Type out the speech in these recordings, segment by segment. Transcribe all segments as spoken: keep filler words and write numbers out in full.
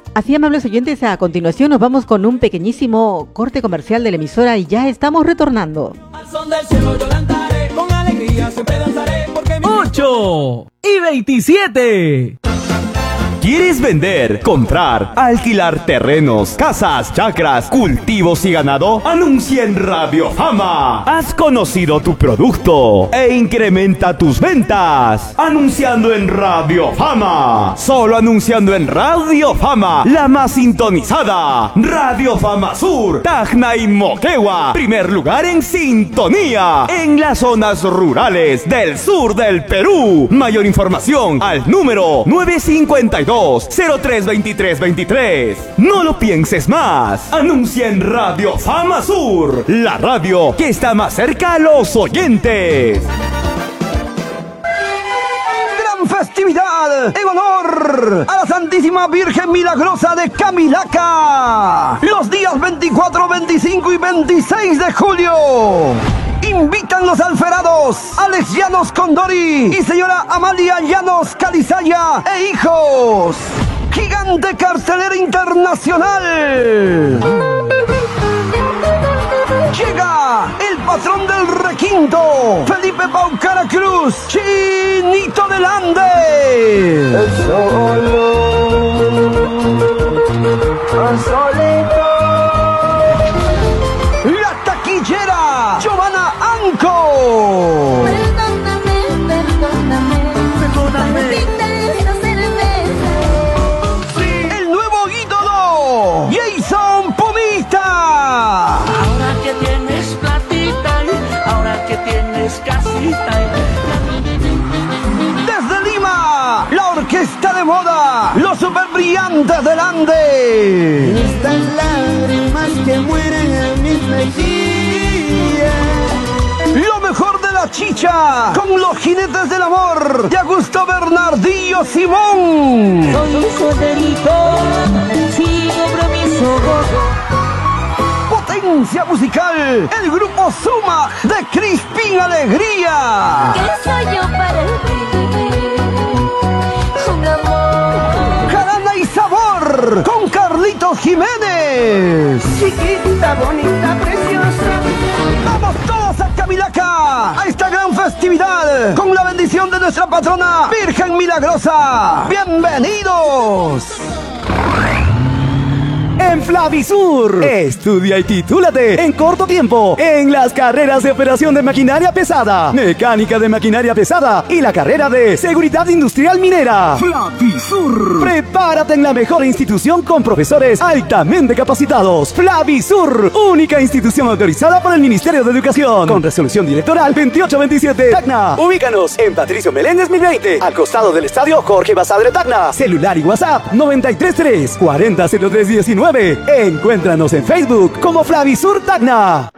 Así, amables oyentes, a continuación nos vamos con un pequeñísimo corte comercial de la emisora y ya estamos retornando. Al son del cielo yo cantaré, con alegría siempre danzaré, porque mi... ocho y veintisiete. ¿Quieres vender, comprar, alquilar terrenos, casas, chacras, cultivos y ganado? Anuncia en Radio Fama. Has conocido tu producto e incrementa tus ventas. Anunciando en Radio Fama. Solo anunciando en Radio Fama, la más sintonizada. Radio Fama Sur, Tacna y Moquegua. Primer lugar en sintonía en las zonas rurales del sur del Perú. Mayor información al número nueve cinco dos, cero tres dos tres dos tres. No lo pienses más. Anuncia en Radio Fama Sur, la radio que está más cerca a los oyentes. Gran festividad en honor a la Santísima Virgen Milagrosa de Camilaca. Los días veinticuatro, veinticinco y veintiséis de julio. Invitan los alferados Alex Llanos Condori y señora Amalia Llanos Calizaya e hijos. Gigante cartelera internacional. Llega el patrón del requinto, Felipe Paucara Cruz, Chinito del Ande. El solo, el solito. La taquillera, Giovanna Anco. Perdóname, perdóname, perdóname. El nuevo ídolo, Jason Pumita. Ahora que tienes platita, ahora que tienes casita. Desde Lima, la orquesta de moda, los super brillantes del Ande. Estas lágrimas que mueren en mis mejillas. Lo mejor de la chicha, con los jinetes del amor, de Augusto Bernardillo Simón. Soy un solterito, sin compromiso. Potencia musical, el grupo Suma de Crispín Alegría. ¿Qué soy yo para ti? Un amor. Jarana y sabor, con Carlitos Jiménez. Chiquita, bonita, preciosa. Vamos todos a Camilaca, a esta gran festividad, con la bendición de nuestra patrona Virgen Milagrosa. ¡Bienvenidos! En Flavisur, estudia y titúlate en corto tiempo en las carreras de operación de maquinaria pesada, mecánica de maquinaria pesada y la carrera de seguridad industrial minera. Flavisur. Prepárate en la mejor institución con profesores altamente capacitados. Flavisur, única institución autorizada por el Ministerio de Educación, con resolución directoral veintiocho veintisiete. Tacna. Ubícanos en Patricio Meléndez mil veinte, al costado del estadio Jorge Basadre Tacna. Celular y WhatsApp noventa y tres tres, cuarenta cero tres diecinueve. Encuéntranos en Facebook como Flavisur Tacna.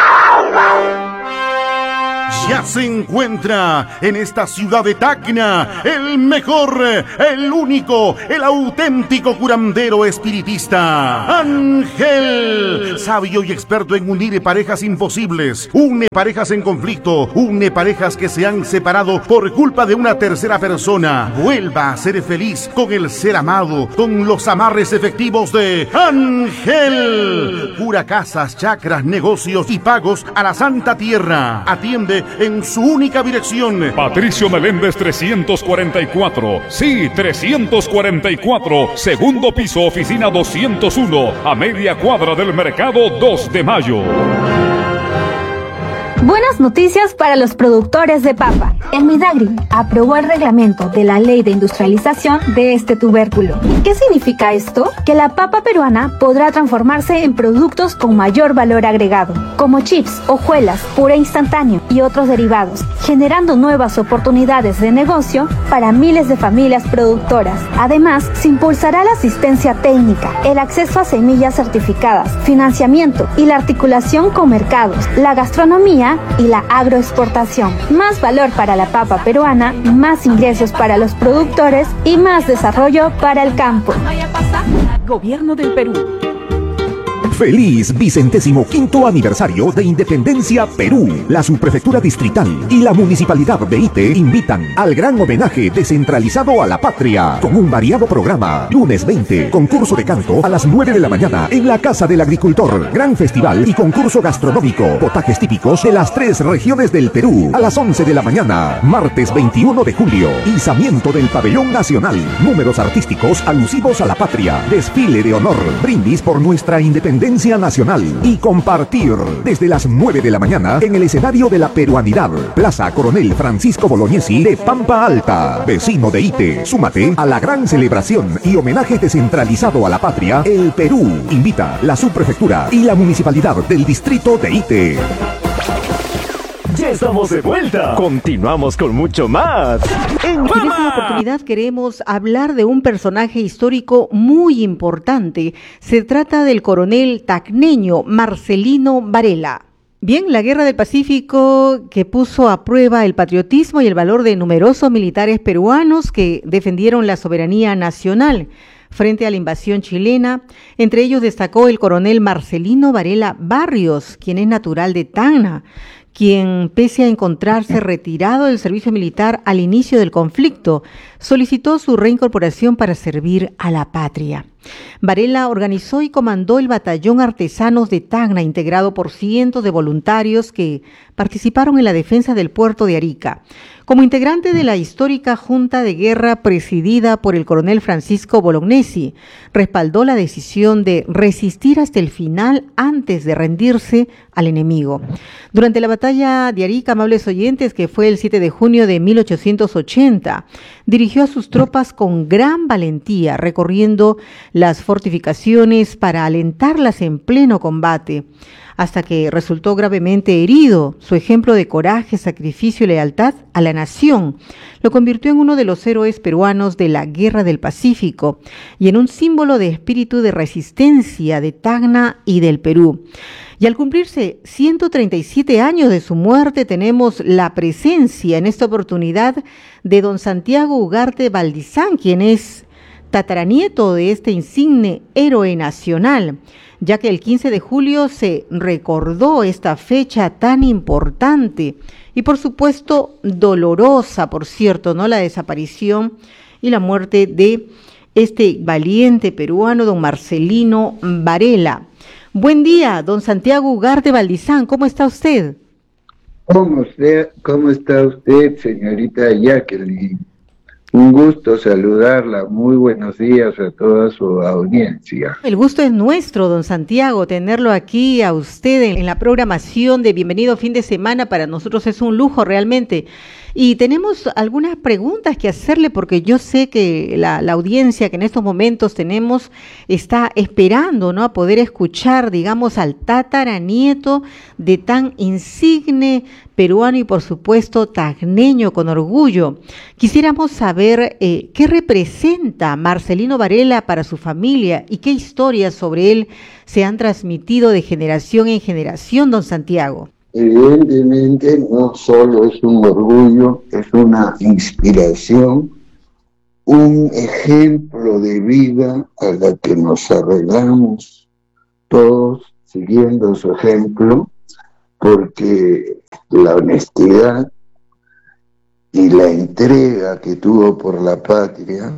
Ya se encuentra en esta ciudad de Tacna el mejor, el único, el auténtico curandero espiritista, Ángel, sabio y experto en unir parejas imposibles, une parejas en conflicto, une parejas que se han separado por culpa de una tercera persona. Vuelva a ser feliz con el ser amado, con los amarres efectivos de Ángel. Cura casas, chacras, negocios y pagos a la Santa Tierra. Atiende en su única dirección. Patricio Meléndez trescientos cuarenta y cuatro. Sí, trescientos cuarenta y cuatro. Segundo piso, oficina doscientos uno. A media cuadra del mercado dos de mayo. Buenas noticias para los productores de papa. El Midagri aprobó el reglamento de la Ley de Industrialización de este tubérculo. ¿Qué significa esto? Que la papa peruana podrá transformarse en productos con mayor valor agregado, como chips, hojuelas, puré instantáneo y otros derivados, generando nuevas oportunidades de negocio para miles de familias productoras. Además, se impulsará la asistencia técnica, el acceso a semillas certificadas, financiamiento y la articulación con mercados, la gastronomía y la agroexportación. Más valor para la papa peruana, más ingresos para los productores y más desarrollo para el campo. Gobierno del Perú. Feliz vicentésimo quinto aniversario de Independencia Perú. La subprefectura distrital y la municipalidad de Ite invitan al gran homenaje descentralizado a la patria, con un variado programa. Lunes veinte, concurso de canto a las nueve de la mañana en la Casa del Agricultor. Gran festival y concurso gastronómico. Potajes típicos de las tres regiones del Perú a las once de la mañana. Martes veintiuno de julio, izamiento del pabellón nacional. Números artísticos alusivos a la patria. Desfile de honor. Brindis por nuestra independencia nacional y compartir desde las nueve de la mañana en el escenario de la peruanidad. Plaza Coronel Francisco Bolognesi de Pampa Alta. Vecino de Ite, súmate a la gran celebración y homenaje descentralizado a la patria. El Perú invita la subprefectura y la municipalidad del distrito de Ite. Ya estamos de vuelta. Continuamos con mucho más. En esta oportunidad queremos hablar de un personaje histórico muy importante. Se trata del coronel tacneño Marcelino Varela. Bien, la Guerra del Pacífico, que puso a prueba el patriotismo y el valor de numerosos militares peruanos que defendieron la soberanía nacional frente a la invasión chilena. Entre ellos destacó el coronel Marcelino Varela Barrios, quien es natural de Tacna, quien, pese a encontrarse retirado del servicio militar al inicio del conflicto, solicitó su reincorporación para servir a la patria. Varela organizó y comandó el Batallón Artesanos de Tacna, integrado por cientos de voluntarios que participaron en la defensa del puerto de Arica. Como integrante de la histórica Junta de Guerra presidida por el coronel Francisco Bolognesi, respaldó la decisión de resistir hasta el final antes de rendirse al enemigo. Durante la batalla de Arica, amables oyentes, que fue el siete de junio de mil ochocientos ochenta, dirigió a sus tropas con gran valentía, recorriendo las fortificaciones para alentarlas en pleno combate, hasta que resultó gravemente herido. Su ejemplo de coraje, sacrificio y lealtad a la nación lo convirtió en uno de los héroes peruanos de la Guerra del Pacífico y en un símbolo de espíritu de resistencia de Tacna y del Perú. Y al cumplirse ciento treinta y siete años de su muerte, tenemos la presencia en esta oportunidad de don Santiago Ugarte Valdizán, quien es tataranieto de este insigne héroe nacional, ya que el quince de julio se recordó esta fecha tan importante y, por supuesto, dolorosa, por cierto, ¿no? La desaparición y la muerte de este valiente peruano, don Marcelino Varela. Buen día, don Santiago Ugarte Valdizán, ¿cómo está usted? ¿Cómo, usted, ¿Cómo está usted, señorita Jacqueline? Un gusto saludarla. Muy buenos días a toda su audiencia. El gusto es nuestro, don Santiago, tenerlo aquí a usted en, en la programación de Bienvenido Fin de Semana. Para nosotros es un lujo realmente. Y tenemos algunas preguntas que hacerle, porque yo sé que la, la audiencia que en estos momentos tenemos está esperando, ¿no?, a poder escuchar, digamos, al tataranieto de tan insigne peruano y, por supuesto, tacneño con orgullo. Quisiéramos saber eh, qué representa Marcelino Varela para su familia y qué historias sobre él se han transmitido de generación en generación, don Santiago. Evidentemente no solo es un orgullo, es una inspiración, un ejemplo de vida a la que nos arreglamos todos siguiendo su ejemplo, porque la honestidad y la entrega que tuvo por la patria,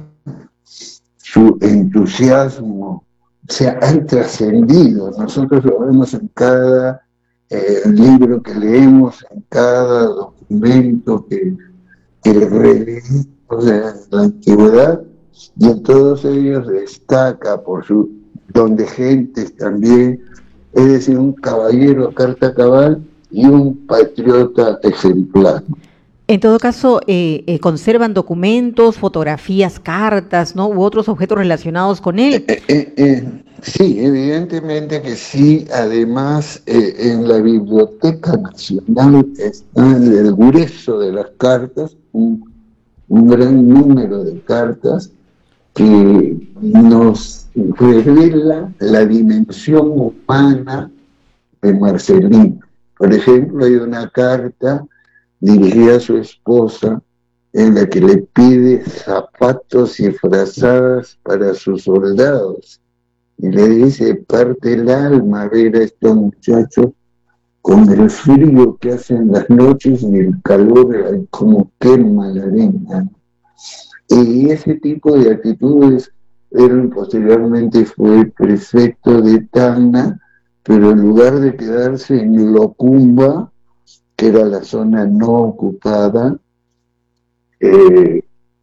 su entusiasmo, se han trascendido. Nosotros lo vemos en cada eh, libro que leemos, en cada documento que, que releemos de la antigüedad, y en todos ellos destaca por su don de gentes también, es decir, un caballero a carta cabal y un patriota ejemplar. En todo caso, eh, eh, ¿conservan documentos, fotografías, cartas, ¿no?, u otros objetos relacionados con él? Eh, eh, eh, sí, evidentemente que sí. Además, eh, en la Biblioteca Nacional está en el grueso de las cartas, un, un gran número de cartas que nos revela la dimensión humana de Marcelino. Por ejemplo, hay una carta dirigida a su esposa en la que le pide zapatos y frazadas para sus soldados, y le dice, parte el alma ver a estos muchachos con el frío que hacen las noches y el calor como quema la arena. Y ese tipo de actitudes, él posteriormente fue prefecto de Tacna, pero en lugar de quedarse en Locumba, que era la zona no ocupada, eh,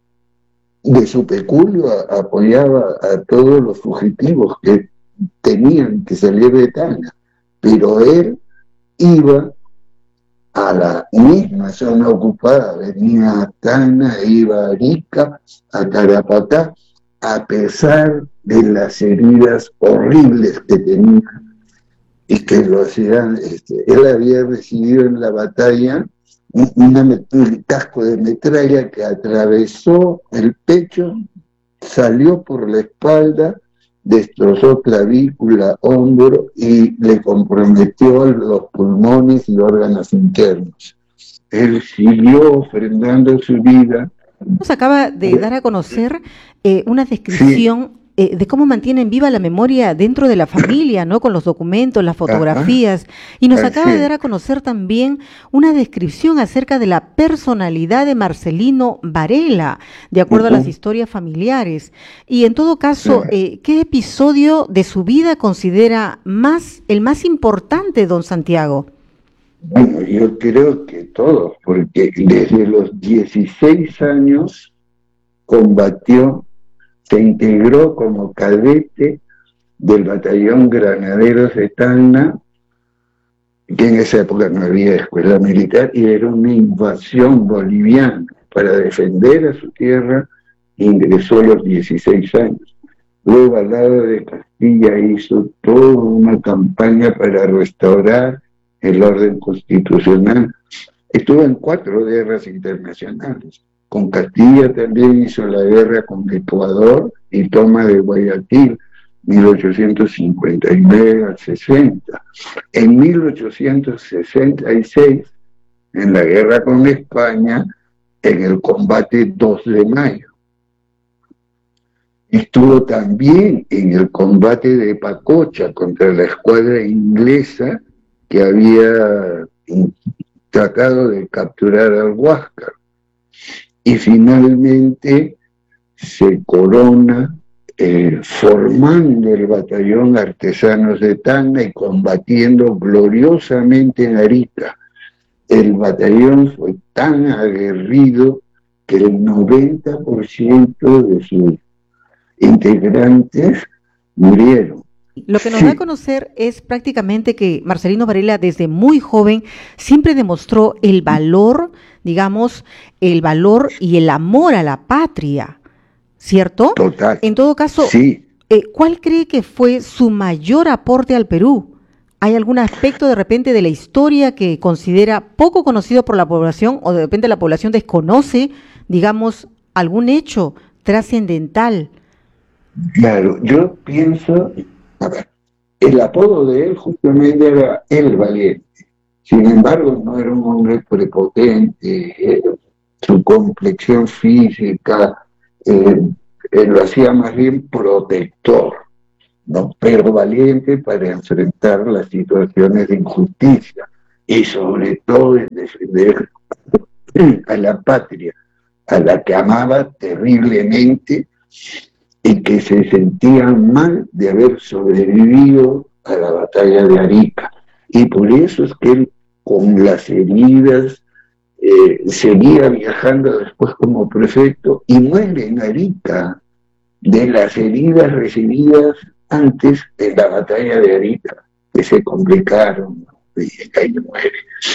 de su peculio a, apoyaba a todos los fugitivos que tenían que salir de Tacna, pero él iba a la misma zona ocupada, venía a Tacna, iba a Arica, a Tarapacá, a pesar de las heridas horribles que tenía y que lo hacían, este, él había recibido en la batalla un, una, un casco de metralla que atravesó el pecho, salió por la espalda, destrozó clavícula, hombro y le comprometió los pulmones y órganos internos. Él siguió ofrendando su vida. Nos acaba de dar a conocer eh, una descripción sí. eh, de cómo mantienen viva la memoria dentro de la familia, ¿no? Con los documentos, las fotografías. Ajá. Y nos acaba de dar a conocer también una descripción acerca de la personalidad de Marcelino Varela, de acuerdo uh-huh. a las historias familiares. Y en todo caso, eh, ¿qué episodio de su vida considera más el más importante, don Santiago? Bueno, yo creo que todos, porque desde los dieciséis años combatió, se integró como cadete del batallón Granaderos de Tacna, que en esa época no había escuela militar, y era una invasión boliviana para defender a su tierra, ingresó a los dieciséis años. Luego, al lado de Castilla, hizo toda una campaña para restaurar el orden constitucional. Estuvo en cuatro guerras internacionales. Con Castilla también hizo la guerra con Ecuador y toma de Guayaquil, mil ochocientos cincuenta y nueve al sesenta. En mil ochocientos sesenta y seis, en la guerra con España, en el combate dos de mayo. Estuvo también en el combate de Pacocha contra la escuadra inglesa que había tratado de capturar al Huáscar. Y finalmente se corona eh, formando el batallón Artesanos de Tacna y combatiendo gloriosamente en Arica. El batallón fue tan aguerrido que el noventa por ciento de sus integrantes murieron. Lo que nos sí. da a conocer es prácticamente que Marcelino Varela desde muy joven siempre demostró el valor, digamos, el valor y el amor a la patria, ¿cierto? Total. En todo caso, sí. eh, ¿cuál cree que fue su mayor aporte al Perú? ¿Hay algún aspecto de repente de la historia que considera poco conocido por la población o de repente la población desconoce, digamos, algún hecho trascendental? Claro, yo pienso... A ver, el apodo de él justamente era El Valiente. Sin embargo, no era un hombre prepotente, eh, su complexión física eh, eh, lo hacía más bien protector, ¿no? Pero valiente para enfrentar las situaciones de injusticia y sobre todo en defender a la patria, a la que amaba terriblemente y que se sentían mal de haber sobrevivido a la batalla de Arica. Y por eso es que él, con las heridas, eh, seguía viajando después como prefecto y muere en Arica de las heridas recibidas antes de la batalla de Arica, que se complicaron, y ahí muere.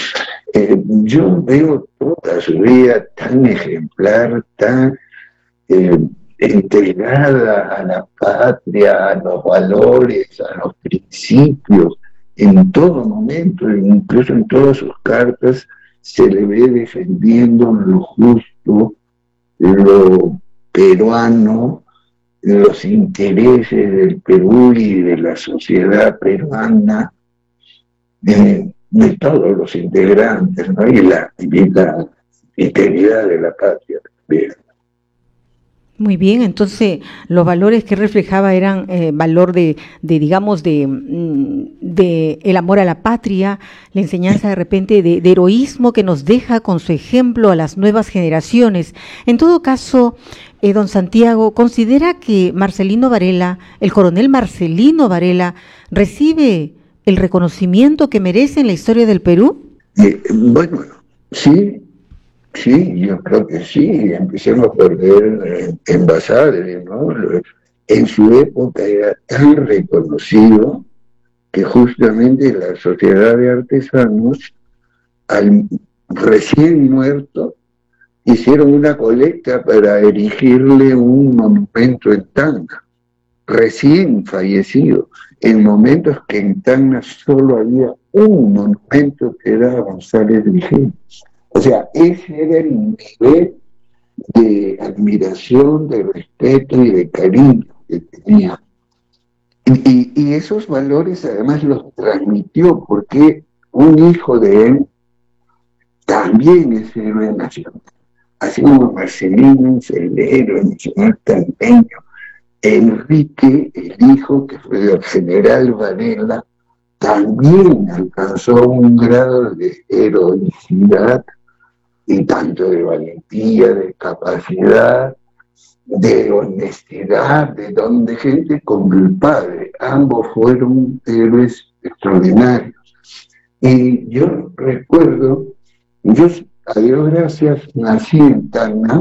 Eh, yo veo toda su vida tan ejemplar, tan... Eh, entregada a la patria, a los valores, a los principios, en todo momento, incluso en todas sus cartas, se le ve defendiendo lo justo, lo peruano, los intereses del Perú y de la sociedad peruana, de, de todos los integrantes, ¿no? Y la, y la integridad de la patria también. Muy bien, entonces los valores que reflejaba eran eh, valor de, de digamos, de, de el amor a la patria, la enseñanza de repente de, de heroísmo que nos deja con su ejemplo a las nuevas generaciones. En todo caso, eh, don Santiago, ¿considera que Marcelino Varela, el coronel Marcelino Varela, recibe el reconocimiento que merece en la historia del Perú? Eh, bueno, sí. Sí, yo creo que sí, empecemos por ver eh, en Basadre, ¿no? En su época era tan reconocido que justamente la Sociedad de Artesanos, al recién muerto, hicieron una colecta para erigirle un monumento en Tacna, recién fallecido, en momentos que en Tacna solo había un monumento que era González Vigil. O sea, ese era el nivel de admiración, de respeto y de cariño que tenía. Y, y, y esos valores además los transmitió porque un hijo de él también es héroe nacional. Así como Marcelino es el héroe nacional tanteño, Enrique, el hijo que fue del general Varela, también alcanzó un grado de heroicidad y tanto de valentía, de capacidad, de honestidad, de don de gente como el padre. Ambos fueron héroes extraordinarios. Y yo recuerdo, yo a Dios gracias nací en Tacna,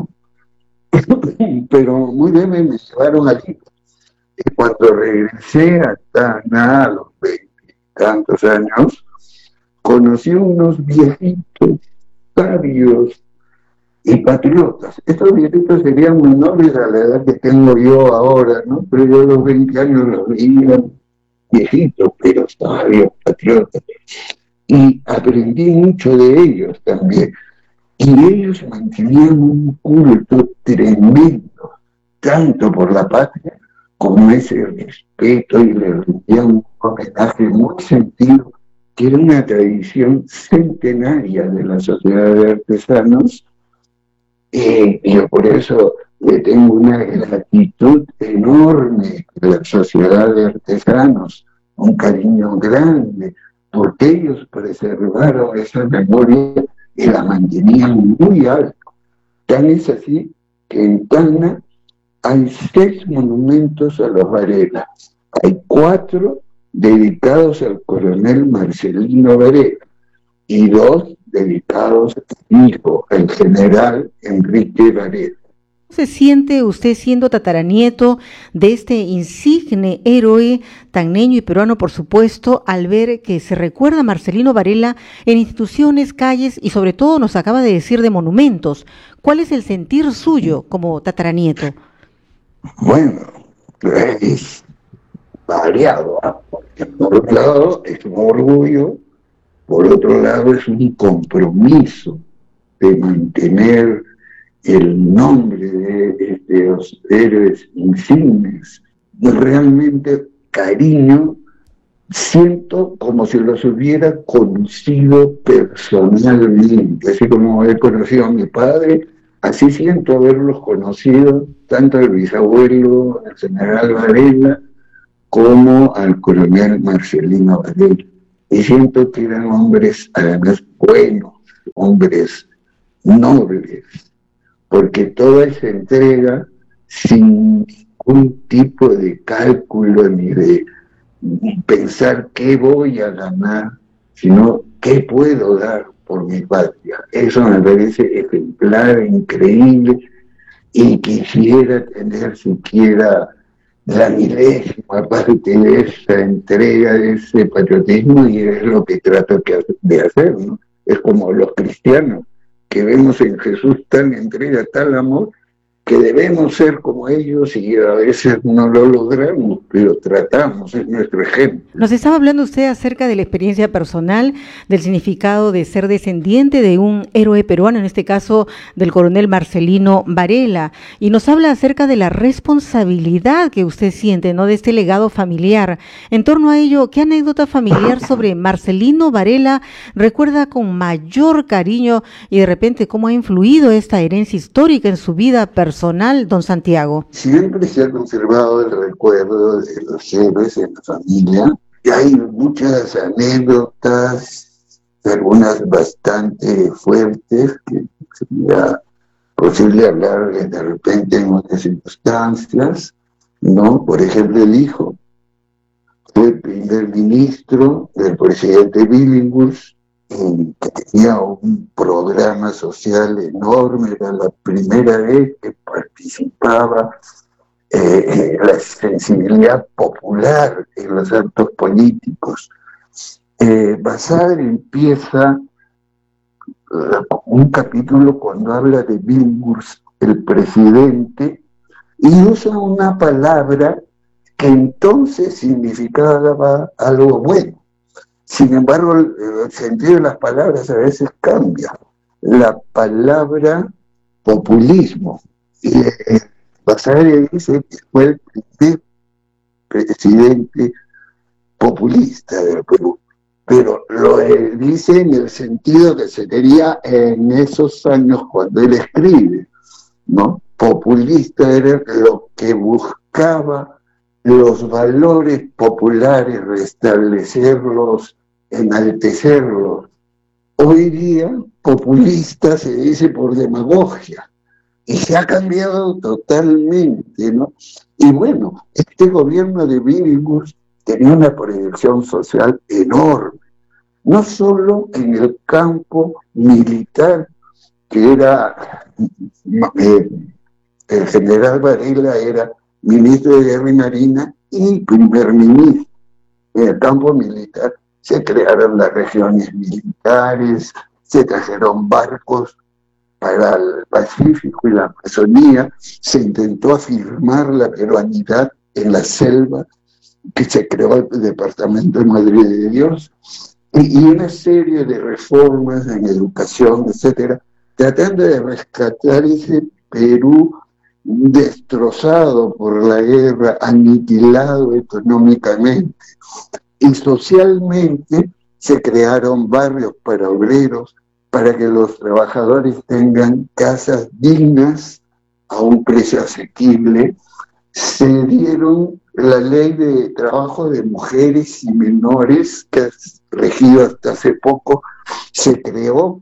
pero muy bien me llevaron allí. Y cuando regresé a Tacna a los veintitantos años, conocí unos viejitos sabios y patriotas. Estos viejitos serían menores a la edad que tengo yo ahora, ¿no? Pero yo a los veinte años los veía viejitos, pero sabios, patriotas. Y aprendí mucho de ellos también. Y ellos mantenían un culto tremendo, tanto por la patria como ese respeto, y le rendían un homenaje muy sentido, que era una tradición centenaria de la Sociedad de Artesanos, eh, y yo por eso le tengo una gratitud enorme a la Sociedad de Artesanos, un cariño grande, porque ellos preservaron esa memoria y la mantenían muy alta. Tan es así que en Tacna hay seis monumentos a los Varela, hay cuatro dedicados al coronel Marcelino Varela y dos dedicados a mi hijo, el general Enrique Varela. ¿Cómo se siente usted siendo tataranieto de este insigne héroe tacneño y peruano, por supuesto, al ver que se recuerda a Marcelino Varela en instituciones, calles y sobre todo nos acaba de decir de monumentos? ¿Cuál es el sentir suyo como tataranieto? Bueno, es variado, ¿eh? Porque por un lado es un orgullo, por otro lado es un compromiso de mantener el nombre de estos héroes insignes. Y realmente cariño siento como si los hubiera conocido personalmente, así como he conocido a mi padre, así siento haberlos conocido, tanto al bisabuelo, al general Varela, como al coronel Marcelino Varela. Y siento que eran hombres, además, buenos, hombres nobles, porque toda esa entrega, sin ningún tipo de cálculo ni de pensar qué voy a ganar, sino qué puedo dar por mi patria. Eso me parece ejemplar, increíble, y quisiera tener siquiera la milésima parte de esa entrega, de ese patriotismo, y es lo que trato de hacer, ¿no? Es como los cristianos, que vemos en Jesús tal entrega, tal amor, que debemos ser como ellos y a veces no lo logramos, pero tratamos, es nuestro ejemplo. Nos estaba hablando usted acerca de la experiencia personal, del significado de ser descendiente de un héroe peruano, en este caso del coronel Marcelino Varela, y nos habla acerca de la responsabilidad que usted siente, ¿no?, de este legado familiar. En torno a ello, ¿qué anécdota familiar sobre Marcelino Varela recuerda con mayor cariño y de repente cómo ha influido esta herencia histórica en su vida personal personal, don Santiago? Siempre se ha conservado el recuerdo de los héroes en la familia, y hay muchas anécdotas, algunas bastante fuertes, que sería posible hablar de repente en otras circunstancias, ¿no? Por ejemplo, el hijo fue primer ministro del presidente Billinghurst, que tenía un programa social enorme, era la primera vez que participaba eh, la sensibilidad popular en los actos políticos. Eh, Basadre empieza uh, un capítulo cuando habla de Billinghurst, el presidente, y usa una palabra que entonces significaba algo bueno. Sin embargo, el, el sentido de las palabras a veces cambia. La palabra populismo. Y eh, Basadre dice que fue el primer presidente populista del Perú, pero lo eh, dice en el sentido que se quería en esos años cuando él escribe, ¿no? Populista era lo que buscaba los valores populares, restablecerlos, enaltecerlos. Hoy día, populista se dice por demagogia, y se ha cambiado totalmente, ¿no? Y bueno, este gobierno de Billinghurst tenía una proyección social enorme, no solo en el campo militar, que era, eh, el general Varela era ministro de Guerra y Marina y primer ministro. En el campo militar se crearon las regiones militares, se trajeron barcos para el Pacífico y la Amazonía, se intentó afirmar la peruanidad en la selva, que se creó el Departamento de Madre de Dios, y, y una serie de reformas en educación, etcétera, tratando de rescatar ese Perú destrozado por la guerra, aniquilado económicamente. Y socialmente se crearon barrios para obreros, para que los trabajadores tengan casas dignas a un precio asequible. Se dieron la ley de trabajo de mujeres y menores, que ha regido hasta hace poco. Se creó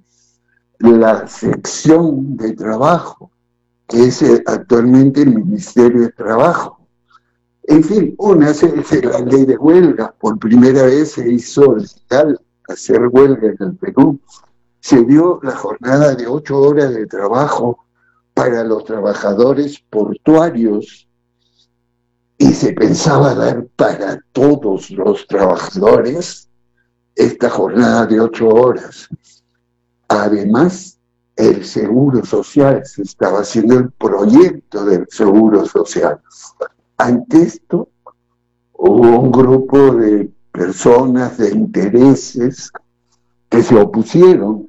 la sección de trabajo, que es actualmente el Ministerio de Trabajo. En fin, una se, se, la ley de huelga, por primera vez se hizo legal hacer huelga en el Perú. Se dio la jornada de ocho horas de trabajo para los trabajadores portuarios, y se pensaba dar para todos los trabajadores esta jornada de ocho horas. Además, el seguro social, se estaba haciendo el proyecto del seguro social. Ante esto, hubo un grupo de personas, de intereses, que se opusieron,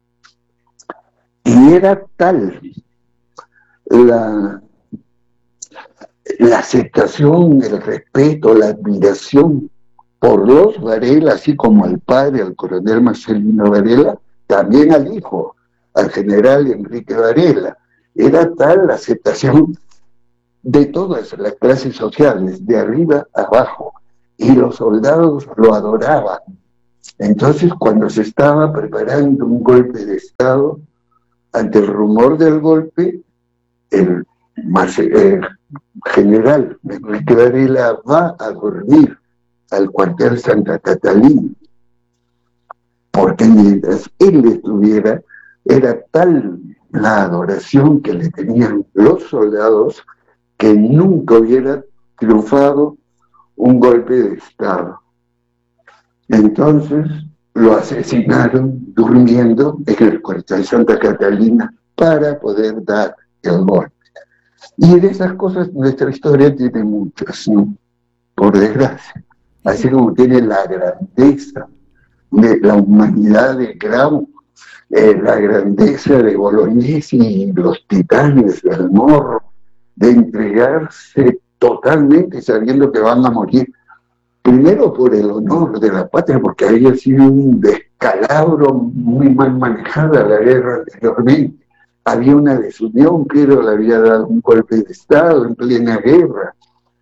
y era tal la, la aceptación, el respeto, la admiración por los Varela, así como al padre, al coronel Marcelino Varela, también al hijo, al general Enrique Varela. Era tal la aceptación de todas las clases sociales, de arriba a abajo, y los soldados lo adoraban. Entonces, cuando se estaba preparando un golpe de Estado, ante el rumor del golpe, el, el general Enrique Varela va a dormir al cuartel Santa Catalina, porque mientras él estuviera, era tal la adoración que le tenían los soldados, que nunca hubiera triunfado un golpe de Estado. Entonces lo asesinaron durmiendo en el cuartel Santa Catalina para poder dar el golpe. Y de esas cosas nuestra historia tiene muchas, ¿no? Por desgracia. Así como tiene la grandeza de la humanidad de Grau, eh, la grandeza de Bolognesi y los titanes del Morro, de entregarse totalmente sabiendo que van a morir, primero por el honor de la patria, porque había sido un descalabro muy mal manejada la guerra anteriormente, había una desunión, Piero le había dado un golpe de Estado en plena guerra,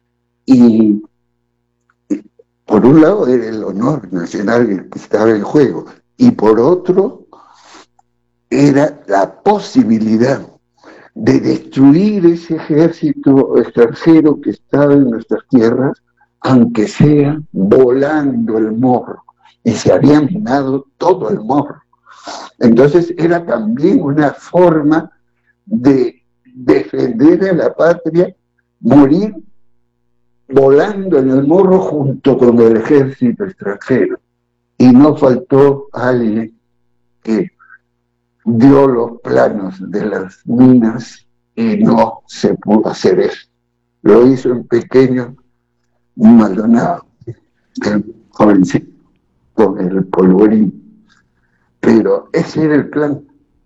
y por un lado era el honor nacional el que estaba en juego, y por otro era la posibilidad de destruir ese ejército extranjero que estaba en nuestras tierras, aunque sea volando el morro, y se había minado todo el morro. Entonces era también una forma de defender a la patria, morir volando en el morro junto con el ejército extranjero. Y no faltó alguien que dio los planos de las minas y no se pudo hacer eso. Lo hizo en pequeño Maldonado, el jovencito, con el polvorín. Pero ese era el plan.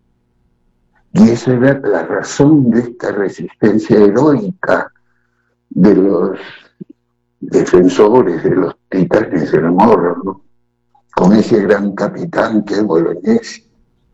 Y esa era la razón de esta resistencia heroica de los defensores, de los titanes del morro, ¿no? Con ese gran capitán que es Bolognesi.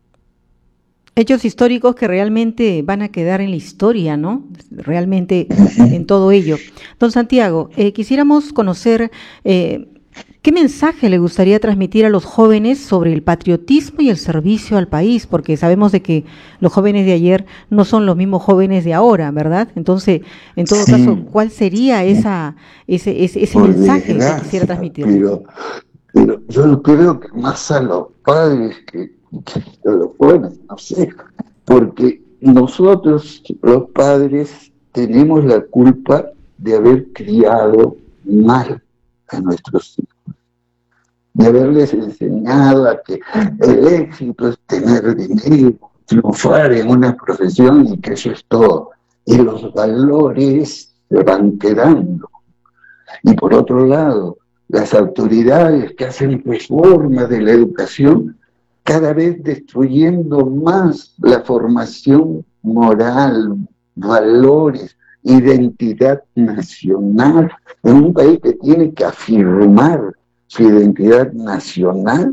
Hechos históricos que realmente van a quedar en la historia, ¿no? Realmente en todo ello. Don Santiago, eh, quisiéramos conocer eh, qué mensaje le gustaría transmitir a los jóvenes sobre el patriotismo y el servicio al país, porque sabemos de que los jóvenes de ayer no son los mismos jóvenes de ahora, ¿verdad? Entonces, en todo sí. caso, ¿cuál sería esa ese ese, ese mensaje gracia, que quisiera transmitir? Pero, pero yo creo que más a los padres que a los jóvenes, no sé, porque nosotros, los padres, tenemos la culpa de haber criado mal a nuestros hijos, de haberles enseñado a que el éxito es tener dinero, triunfar en una profesión y que eso es todo, y los valores se van quedando. Y por otro lado, las autoridades que hacen reforma de la educación cada vez destruyendo más la formación moral, valores, identidad nacional, en un país que tiene que afirmar su identidad nacional.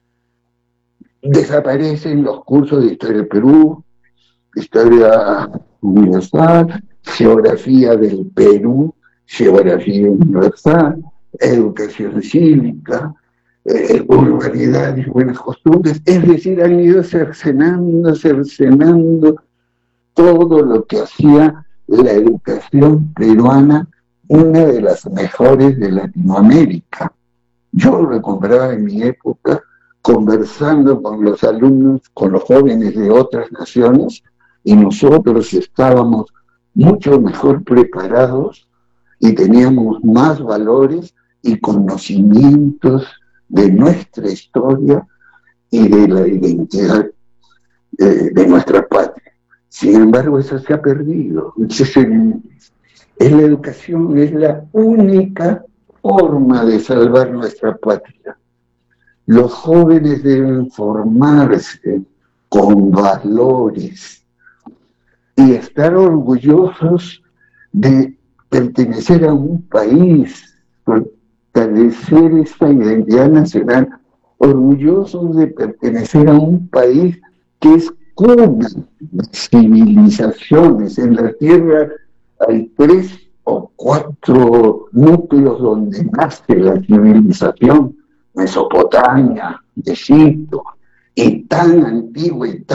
Desaparecen los cursos de Historia del Perú, Historia Universal, Geografía del Perú, Geografía Universal, Educación Cívica, Eh, urbanidad y buenas costumbres, es decir, han ido cercenando, cercenando todo lo que hacía la educación peruana una de las mejores de Latinoamérica. Yo lo compraba en mi época conversando con los alumnos, con los jóvenes de otras naciones, y nosotros estábamos mucho mejor preparados y teníamos más valores y conocimientos de nuestra historia y de la identidad eh, de nuestra patria. Sin embargo, eso se ha perdido. Entonces, en, en la educación es la única forma de salvar nuestra patria. Los jóvenes deben formarse con valores y estar orgullosos de pertenecer a un país, fortalecer esta identidad nacional, orgullosos de pertenecer a un país que es cuna de civilizaciones. En la Tierra hay tres o cuatro núcleos donde nace la civilización: Mesopotamia, Egipto, y tan antigua y tan